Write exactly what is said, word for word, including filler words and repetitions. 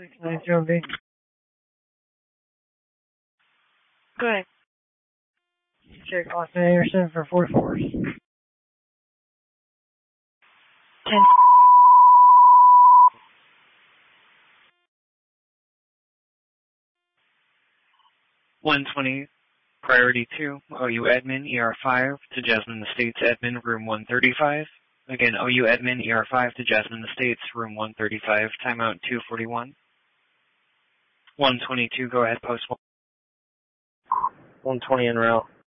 six nine zero B. Go ahead. Check Austin Anderson for four fours. ten. one twenty, priority two, O U admin, E R five to Jasmine Estates admin, room one thirty-five. Again, O U admin, E R five to Jasmine Estates, room one thirty-five, timeout two forty-one. one twenty-two, go ahead, post one. one twenty en route.